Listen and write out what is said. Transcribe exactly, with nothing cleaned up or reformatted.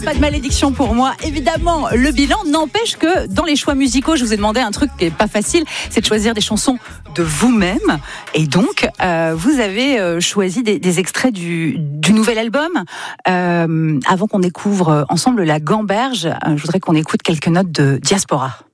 Pas de malédiction pour moi. Évidemment, le bilan n'empêche que dans les choix musicaux, je vous ai demandé un truc qui n'est pas facile, c'est de choisir des chansons de vous-même. Et donc, euh, vous avez euh, choisi des, des extraits du, du nouvel album. Euh, avant qu'on découvre ensemble La Gamberge, euh, je voudrais qu'on écoute quelques notes de Diaspora.